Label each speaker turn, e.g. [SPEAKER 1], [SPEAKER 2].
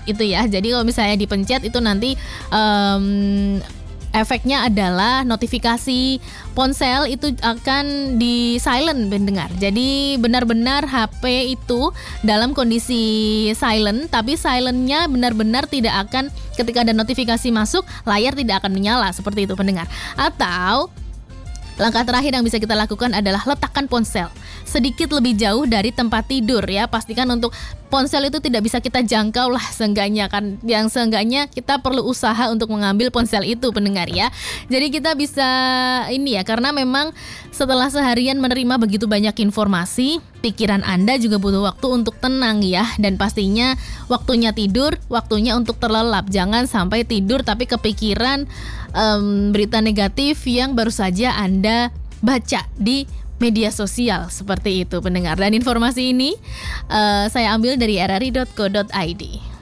[SPEAKER 1] itu ya. Jadi kalau misalnya dipencet itu nanti efeknya adalah notifikasi ponsel itu akan di silent pendengar. Jadi benar-benar HP itu dalam kondisi silent, tapi silentnya benar-benar tidak akan, ketika ada notifikasi masuk, layar tidak akan menyala, seperti itu pendengar. Atau langkah terakhir yang bisa kita lakukan adalah letakkan ponsel sedikit lebih jauh dari tempat tidur ya. Pastikan untuk ponsel itu tidak bisa kita jangkau lah seenggaknya kan. Yang seenggaknya kita perlu usaha untuk mengambil ponsel itu pendengar ya. Jadi kita bisa ini ya, karena memang setelah seharian menerima begitu banyak informasi, pikiran Anda juga butuh waktu untuk tenang ya. Dan pastinya waktunya tidur, waktunya untuk terlelap. Jangan sampai tidur tapi kepikiran berita negatif yang baru saja Anda baca di media sosial, seperti itu pendengar. Dan informasi ini saya ambil dari rri.co.id.